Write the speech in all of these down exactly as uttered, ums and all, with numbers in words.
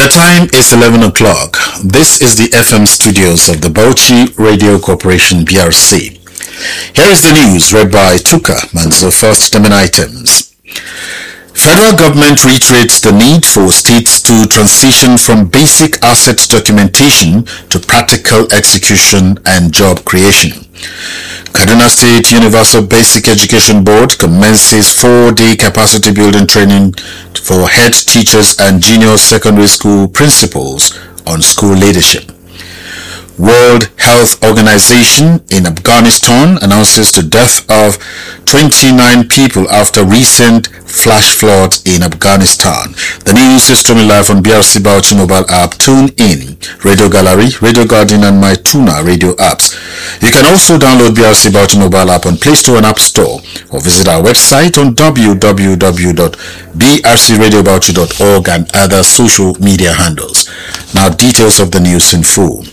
The time is eleven o'clock. This is the F M studios of the Bauchi Radio Corporation B R C. Here is the news read by Tuka Manzo. First, the main items. Federal government reiterates the need for states to transition from basic asset documentation to practical execution and job creation. Kaduna State Universal Basic Education Board commences four-day capacity building training for head teachers and junior secondary school principals on school leadership. World Health Organization in Afghanistan announces the death of twenty-nine people after recent flash floods in Afghanistan. The news is streaming live on B R C Bauchi mobile app. Tune in, Radio Gallery, Radio Garden and My Tuna radio apps. You can also download B R C Bauchi mobile app on Play Store and App Store, or visit our website on w w w dot b r c radio bauchi dot org and other social media handles. Now, details of the news in full.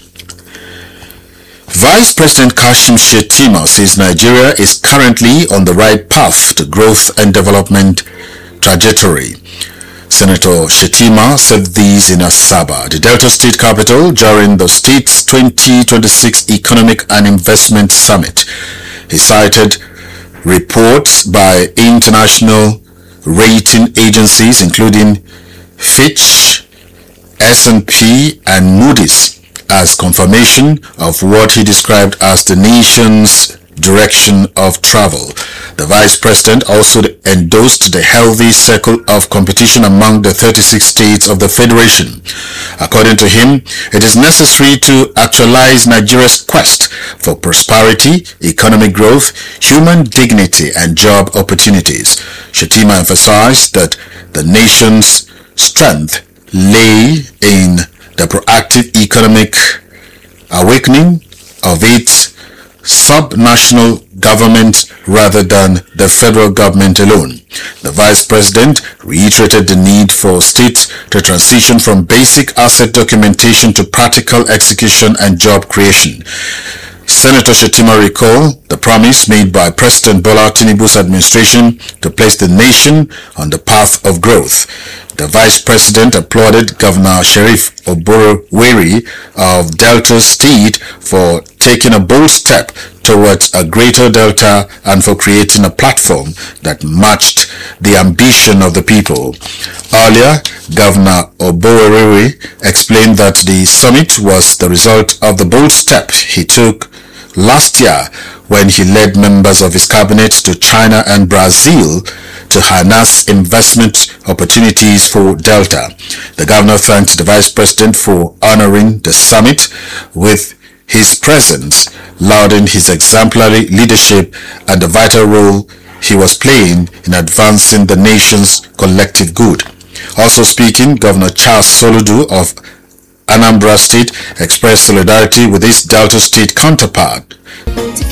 Vice President Kashim Shettima says Nigeria is currently on the right path to growth and development trajectory. Senator Shettima said these in Asaba, the Delta State capital, during the state's twenty twenty-six Economic and Investment Summit. He cited reports by international rating agencies including Fitch, S and P and Moody's as confirmation of what he described as the nation's direction of travel. The Vice President also endorsed the healthy circle of competition among the thirty-six states of the Federation. According to him, it is necessary to actualize Nigeria's quest for prosperity, economic growth, human dignity, and job opportunities. Shettima emphasized that the nation's strength lay in the proactive economic awakening of its sub-national government rather than the federal government alone. The Vice President reiterated the need for states to transition from basic asset documentation to practical execution and job creation. Senator Shettima recalled the promise made by President Bola Tinubu's administration to place the nation on the path of growth. The Vice President applauded Governor Sheriff Oboroweri of Delta State for taking a bold step towards a greater Delta and for creating a platform that matched the ambition of the people. Earlier, Governor Oboroweri explained that the summit was the result of the bold step he took last year when he led members of his cabinet to China and Brazil to harness investment opportunities for Delta. The governor thanked the Vice President for honoring the summit with his presence, lauding his exemplary leadership and the vital role he was playing in advancing the nation's collective good. Also speaking, Governor Charles Soludo of Anambra State expressed solidarity with his Delta State counterpart.